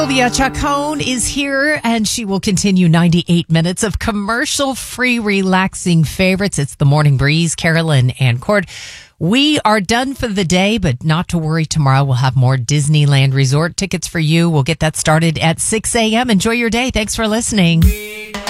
Sylvia Chacon is here, and she will continue 98 minutes of commercial-free, relaxing favorites. It's the Morning Breeze, Carolyn and Cord. We are done for the day, but not to worry. Tomorrow we'll have more Disneyland Resort tickets for you. We'll get that started at 6 a.m. Enjoy your day. Thanks for listening.